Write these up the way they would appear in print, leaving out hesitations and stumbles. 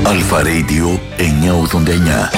Αλφα Radio 989.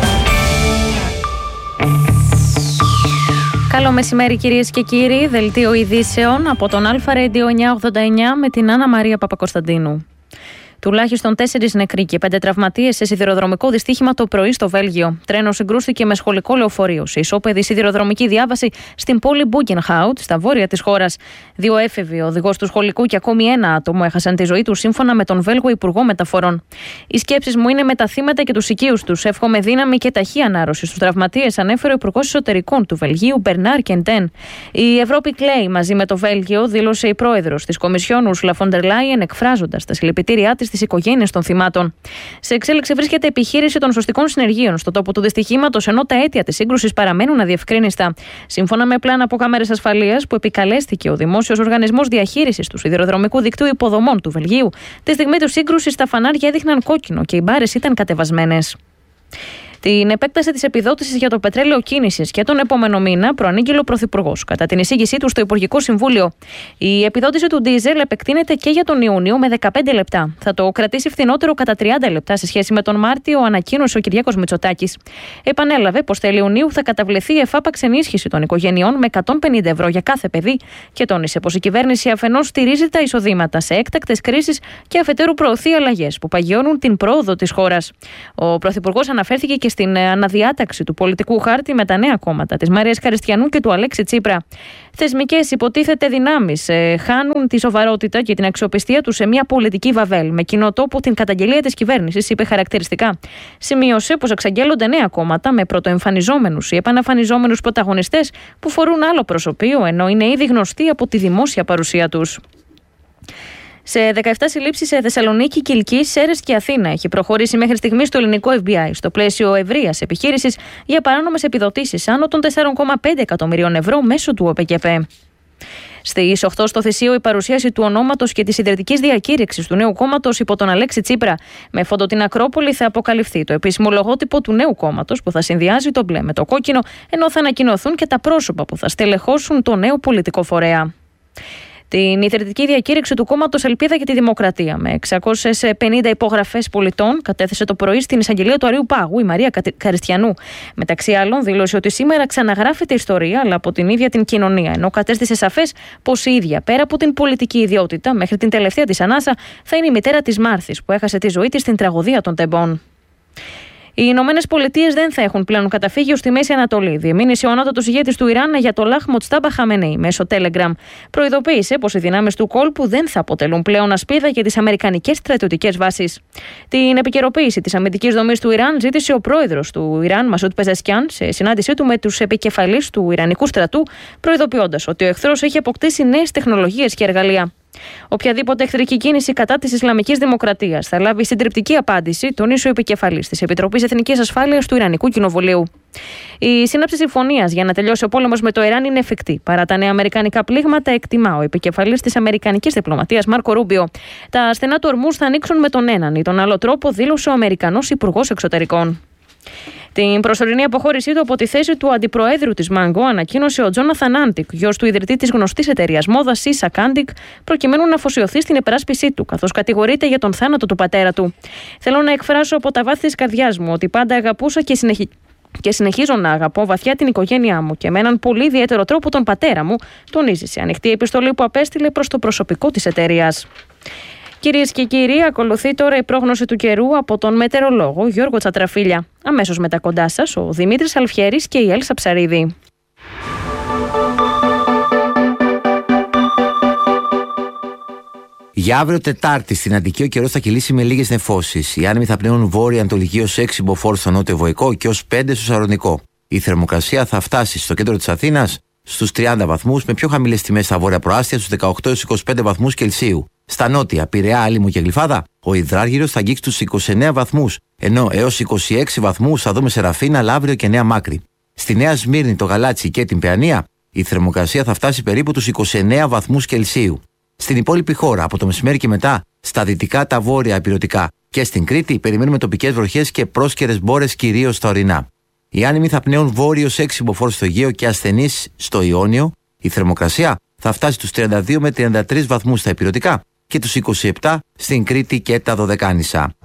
Καλό μεσημέρι κυρίες και κύριοι, δελτίο ειδήσεων από τον Αλφα Radio 989 με την Άννα Μαρία Παπακοσταντίνου. Τουλάχιστον 4 νεκροί και 5 τραυματίες σε σιδηροδρομικό δυστύχημα το πρωί στο Βέλγιο. Τρένο συγκρούστηκε με σχολικό λεωφορείο σε ισόπεδη σιδηροδρομική διάβαση στην πόλη Μπούγκενχάουτ, στα βόρεια της χώρας. 2 έφηβοι, οδηγός του σχολικού και ακόμη 1 άτομο έχασαν τη ζωή τους, σύμφωνα με τον Βέλγο Υπουργό Μεταφορών. Οι σκέψεις μου είναι με τα θύματα και τους οικείους τους. Εύχομαι δύναμη και ταχύ ανάρρωση στους τραυματίες, ανέφερε ο Υπουργός Εσωτερικών του Βελγίου, Μπερνάρ Κεντέν. Η Ευρώπη κλαίει μαζί με το Βέλγιο, δήλωσε η πρόεδρος της Κομισιόν, Ούρσουλα φον ντερ Λάιεν, εκφράζοντας τα συλληπιτήριά της στις οικογένειες των θυμάτων. Σε εξέλιξη βρίσκεται επιχείρηση των σωστικών συνεργείων στο τόπο του δυστυχήματος, ενώ τα αίτια της σύγκρουσης παραμένουν αδιευκρίνιστα. Σύμφωνα με πλάνα από κάμερες ασφαλείας που επικαλέστηκε ο Δημόσιος Οργανισμός Διαχείρισης του Σιδηροδρομικού Δικτύου Υποδομών του Βελγίου, τη στιγμή του σύγκρουσης τα φανάρια έδειχναν κόκκινο και οι μπάρες ήταν κατεβασμένες. Την επέκταση της επιδότησης για το πετρέλαιο κίνησης και τον επόμενο μήνα προανήγγειλε ο Πρωθυπουργός κατά την εισήγησή του στο Υπουργικό Συμβούλιο. Η επιδότηση του ντίζελ επεκτείνεται και για τον Ιούνιο με 15 λεπτά. Θα το κρατήσει φθηνότερο κατά 30 λεπτά σε σχέση με τον Μάρτιο, ανακοίνωσε ο Κυριάκος Μητσοτάκης. Επανέλαβε πως τέλη Ιουνίου θα καταβληθεί η εφάπαξ ενίσχυση των οικογενειών με 150 ευρώ για κάθε παιδί και τόνισε πως η κυβέρνηση αφενός στηρίζει τα εισοδήματα σε έκτακτες κρίσεις και αφετέρου προωθεί αλλαγές που παγιώνουν την πρόοδο της χώρας. Ο Πρωθυπουργός αναφέρθηκε και στην αναδιάταξη του πολιτικού χάρτη με τα νέα κόμματα της Μαρίας Χαριστιανού και του Αλέξη Τσίπρα. Θεσμικές υποτίθεται δυνάμεις χάνουν τη σοβαρότητα και την αξιοπιστία τους σε μια πολιτική βαβέλ. Με κοινό τόπο την καταγγελία της κυβέρνησης, είπε χαρακτηριστικά. Σημείωσε πως εξαγγέλλονται νέα κόμματα με πρωτοεμφανιζόμενους ή επαναφανιζόμενους πρωταγωνιστές που φορούν άλλο προσωπείο, ενώ είναι ήδη γνωστοί από τη δημόσια παρουσία τους. Σε 17 συλλήψεις σε Θεσσαλονίκη, Κιλκή, Σέρρες και Αθήνα έχει προχωρήσει μέχρι στιγμής το ελληνικό FBI στο πλαίσιο ευρείας επιχείρησης για παράνομες επιδοτήσεις άνω των 4,5 εκατομμυρίων ευρώ μέσω του ΟΠΕΚΕΠΕ. Στις 8 στο Θησίο η παρουσίαση του ονόματος και της ιδρυτικής διακήρυξης του νέου κόμματος υπό τον Αλέξη Τσίπρα. Με φόντο την Ακρόπολη θα αποκαλυφθεί το επίσημο λογότυπο του νέου κόμματος που θα συνδυάζει το μπλε με το κόκκινο, ενώ θα ανακοινωθούν και τα πρόσωπα που θα στελεχώσουν το νέο πολιτικό φορέα. Την ιδρυτική διακήρυξη του κόμματος Ελπίδα για τη Δημοκρατία με 650 υπογραφές πολιτών κατέθεσε το πρωί στην εισαγγελία του Αρείου Πάγου η Μαρία Χαριστιανού. Μεταξύ άλλων, δήλωσε ότι σήμερα ξαναγράφεται ιστορία, αλλά από την ίδια την κοινωνία, ενώ κατέστησε σαφές πως η ίδια, πέρα από την πολιτική ιδιότητα, μέχρι την τελευταία της ανάσα, θα είναι η μητέρα της Μάρθης, που έχασε τη ζωή της στην τραγωδία των Τεμπών. Οι Ηνωμένες Πολιτείες δεν θα έχουν πλέον καταφύγιο στη Μέση Ανατολή, διεμήνυσε ο ανώτατος ηγέτης του Ιράν για το Λάχ Μοτστάμπα Χαμενέι μέσω Telegram. Προειδοποίησε πως οι δυνάμεις του κόλπου δεν θα αποτελούν πλέον ασπίδα για τις αμερικανικές στρατιωτικές βάσεις. Την επικαιροποίηση της αμυντικής δομής του Ιράν ζήτησε ο πρόεδρος του Ιράν, Μασούτ Πεζεσκιάν, σε συνάντησή του με τους επικεφαλείς του Ιρανικού στρατού, προειδοποιώντας ότι ο εχθρός έχει αποκτήσει νέες τεχνολογίες και εργαλεία. Οποιαδήποτε εχθρική κίνηση κατά της Ισλαμικής Δημοκρατίας θα λάβει συντριπτική απάντηση, τονίσε ο επικεφαλής της Επιτροπής Εθνικής Ασφάλειας του Ιρανικού Κοινοβουλίου. Η σύναψη συμφωνίας για να τελειώσει ο πόλεμος με το Ιράν είναι εφικτή. Παρά τα νέα αμερικανικά πλήγματα, εκτιμά ο επικεφαλής της Αμερικανικής Διπλωματίας Μάρκο Ρούμπιο. Τα στενά του Ορμούζ θα ανοίξουν με τον έναν ή τον άλλο τρόπο, δήλωσε ο Αμερικανός Υπουργός Εξωτερικών. Την προσωρινή αποχώρησή του από τη θέση του αντιπροέδρου της Μάγκο ανακοίνωσε ο Τζόναθαν Άντικ, γιος του ιδρυτή της γνωστής εταιρείας μόδας Ίσακ Άντικ, προκειμένου να αφοσιωθεί στην υπεράσπιση του, καθώς κατηγορείται για τον θάνατο του πατέρα του. Θέλω να εκφράσω από τα βάθη της καρδιάς μου ότι πάντα αγαπούσα και συνεχίζω να αγαπώ βαθιά την οικογένειά μου και με έναν πολύ ιδιαίτερο τρόπο τον πατέρα μου, τονίζει σε ανοιχτή επιστολή που απέστειλε προς το προσωπικό της εταιρείας. Κυρίες και κύριοι, ακολουθεί τώρα η πρόγνωση του καιρού από τον μετεωρολόγο Γιώργο Τσατραφίλια. Αμέσως μετά κοντά σας ο Δημήτρης Αλφιέρης και η Έλσα Ψαρίδη. Για αύριο Τετάρτη στην Αττική ο καιρός θα κυλήσει με λίγες νεφώσεις. Οι άνεμοι θα πνέουν βόρεια-ανατολική ως 6 μποφόρ στο νότιο-βοϊκό και ως 5 στο Σαρονικό. Η θερμοκρασία θα φτάσει στο κέντρο της Αθήνας στους 30 βαθμούς, με πιο χαμηλές τιμές στα βόρεια προάστια στους 18-25 βαθμούς Κελσίου. Στα νότια, Πειραιά, Άλυμο και Γλυφάδα, ο υδράργυρος θα αγγίξει τους 29 βαθμούς, ενώ έως 26 βαθμούς θα δούμε σε Ραφίνα, Λαύριο και Νέα Μάκρη. Στη Νέα Σμύρνη, το Γαλάτσι και την Παιανία, η θερμοκρασία θα φτάσει περίπου τους 29 βαθμούς Κελσίου. Στην υπόλοιπη χώρα, από το μεσημέρι και μετά, στα δυτικά, τα βόρεια ηπειρωτικά και στην Κρήτη, περιμένουμε τοπικές βροχές και πρόσκαιρες μπόρες κυρίως στα ορεινά. Οι άνεμοι θα πνέουν βόρειος 6 μποφόρ στο Αιγαίο και ασθενείς στο Ιόνιο. Η θερμοκρασία θα φτάσει τους 32 με 33 βαθμούς στα ηπειρωτικά και τους 27 στην Κρήτη και τα Δωδεκάνησα.